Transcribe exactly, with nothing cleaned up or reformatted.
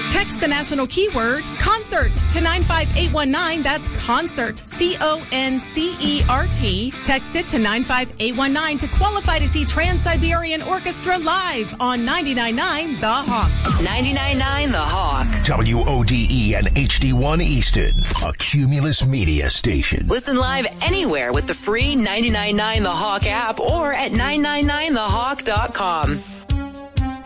Text the national keyword concert to nine five eight one nine. That's concert, C O N C E R T. Text it to nine five eight one nine to qualify to see Trans-Siberian Orchestra live on ninety-nine point nine The Hawk. ninety-nine point nine The Hawk. W O D E and H D one Easton, a Cumulus Media station. Listen live anywhere with the free ninety-nine point nine The Hawk app or at nine nine nine the hawk dot com.